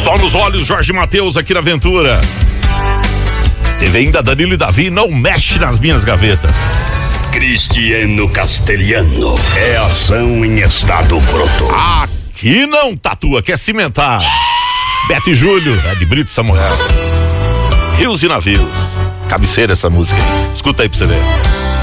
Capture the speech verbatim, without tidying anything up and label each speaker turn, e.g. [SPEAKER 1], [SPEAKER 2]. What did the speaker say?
[SPEAKER 1] Só nos olhos, Jorge Mateus aqui na Aventura. Teve ainda Danilo e Davi, não mexe nas minhas gavetas.
[SPEAKER 2] Cristiano Castelhano, é ação em estado bruto.
[SPEAKER 1] Aqui não tatua, quer cimentar. Beto e Júlio, é de Brito Samuel. Rios e Navios, cabeceira essa música aí. Escuta aí pra você ver.